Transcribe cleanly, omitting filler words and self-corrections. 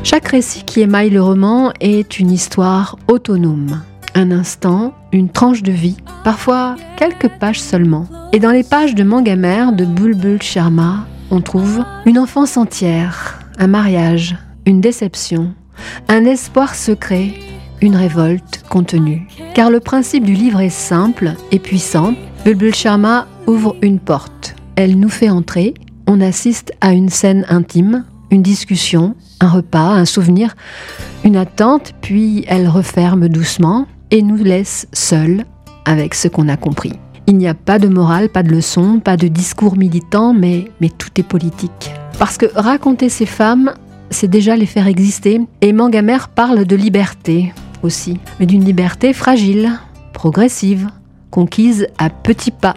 Chaque récit qui émaille le roman est une histoire autonome. Un instant, une tranche de vie, parfois quelques pages seulement. Et dans les pages de Manga Mère de Bulbul Sharma, on trouve une enfance entière, un mariage, une déception, un espoir secret, une révolte contenue. Car le principe du livre est simple et puissant. Bulbul Sharma ouvre une porte. Elle nous fait entrer, on assiste à une scène intime, une discussion, un repas, un souvenir, une attente, puis elle referme doucement et nous laisse seuls avec ce qu'on a compris. Il n'y a pas de morale, pas de leçon, pas de discours militant, mais tout est politique. Parce que raconter ces femmes, c'est déjà les faire exister. Et Manga Mère parle de liberté aussi, mais d'une liberté fragile, progressive, conquise à petits pas.